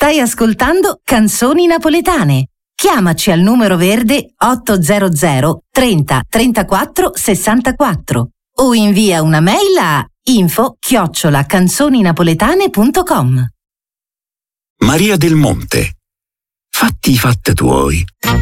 Stai ascoltando Canzoni Napoletane. Chiamaci al numero verde 800 30 34 64 o invia una mail a info@canzoninapoletane.com. Maria del Monte. Fatti i fatti tuoi.